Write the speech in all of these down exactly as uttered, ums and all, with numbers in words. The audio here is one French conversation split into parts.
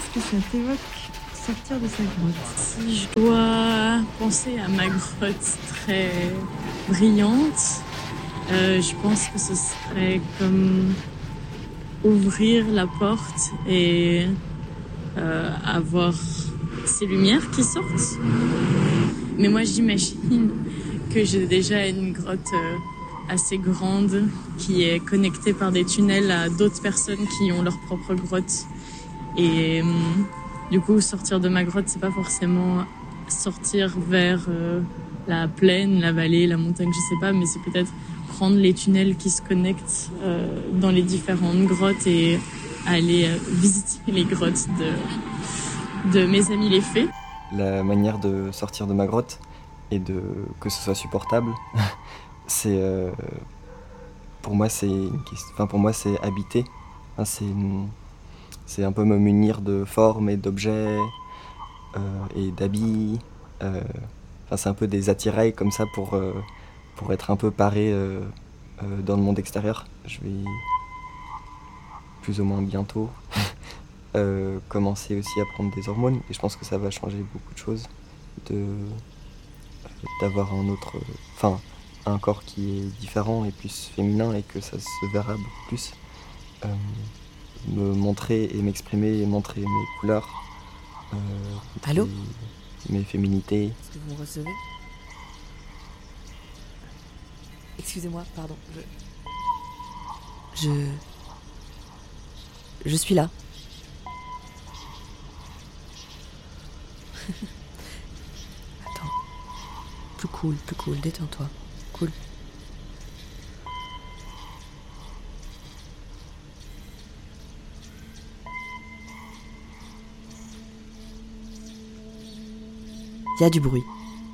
qu'est-ce que ça t'évoque sortir de sa grotte? Si je dois penser à ma grotte très brillante, euh, je pense que ce serait comme ouvrir la porte et euh, avoir ces lumières qui sortent. Mais moi, j'imagine que j'ai déjà une grotte euh, assez grande qui est connectée par des tunnels à d'autres personnes qui ont leur propre grotte. Et euh, du coup, sortir de ma grotte, c'est pas forcément sortir vers euh, la plaine, la vallée, la montagne, je sais pas, mais c'est peut-être prendre les tunnels qui se connectent euh, dans les différentes grottes et aller euh, visiter les grottes de, de mes amis les fées. La manière de sortir de ma grotte et de que ce soit supportable, c'est euh, pour moi c'est une question, enfin pour moi c'est habiter, hein, c'est une, c'est un peu me munir de formes et d'objets euh, et d'habits. Euh, enfin c'est un peu des attirails comme ça pour euh, pour être un peu paré euh, euh, dans le monde extérieur. Je vais plus ou moins bientôt euh, commencer aussi à prendre des hormones et je pense que ça va changer beaucoup de choses. De d'avoir un autre, enfin un corps qui est différent et plus féminin et que ça se verra beaucoup plus. Euh, me montrer et m'exprimer et montrer mes couleurs. Euh, Allô ? Mes féminités. Est-ce que vous me recevez ? Excusez-moi, pardon. Je... Je... Je suis là. Attends. Plus cool, plus cool, détends-toi. Cool. Il y a du bruit.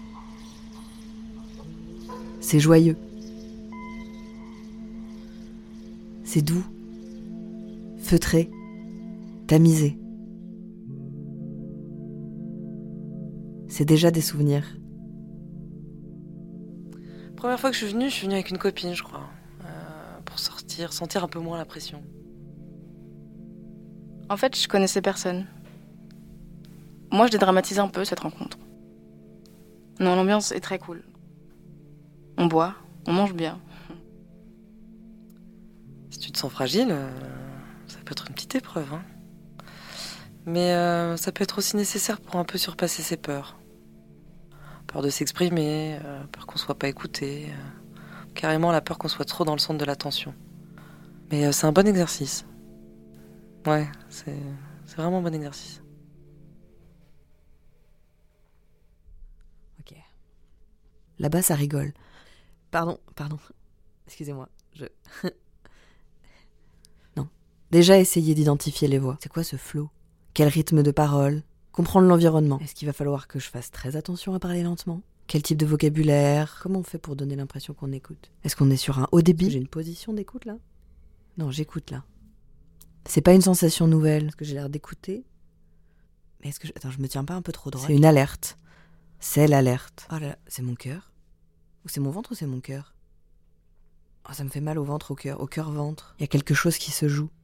C'est joyeux. C'est doux. Feutré. Tamisé. C'est déjà des souvenirs. Première fois que je suis venue, je suis venue avec une copine, je crois. Euh, pour sortir, sentir un peu moins la pression. En fait, je connaissais personne. Moi, je dédramatise un peu cette rencontre. Non, l'ambiance est très cool. On boit, on mange bien. Si tu te sens fragile, euh, ça peut être une petite épreuve. Hein. Mais euh, ça peut être aussi nécessaire pour un peu surpasser ses peurs. Peur de s'exprimer, euh, peur qu'on soit pas écouté, euh, carrément la peur qu'on soit trop dans le centre de l'attention. Mais euh, c'est un bon exercice. Ouais, c'est, c'est vraiment un bon exercice. Ok. Là-bas, ça rigole. Pardon, pardon. Excusez-moi, je... non. Déjà essayer d'identifier les voix. C'est quoi ce flow ? Quel rythme de parole ? Comprendre l'environnement. Est-ce qu'il va falloir que je fasse très attention à parler lentement ? Quel type de vocabulaire ? Comment on fait pour donner l'impression qu'on écoute ? Est-ce qu'on est sur un haut débit ? J'ai une position d'écoute là ? Non, j'écoute là. C'est pas une sensation nouvelle. Est-ce que j'ai l'air d'écouter ? Mais est-ce que je... Attends, je me tiens pas un peu trop droit ? C'est une alerte. C'est l'alerte. Oh là là, c'est mon cœur ? Ou c'est mon ventre ou c'est mon cœur ? Oh, ça me fait mal au ventre, au cœur, au cœur-ventre. Il y a quelque chose qui se joue.